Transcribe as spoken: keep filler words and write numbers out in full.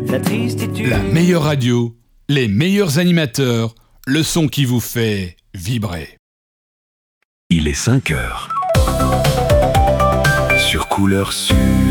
la tristitude. La meilleure radio, les meilleurs animateurs, le son qui vous fait vibrer. Il est cinq heures. Sur Couleur Sud.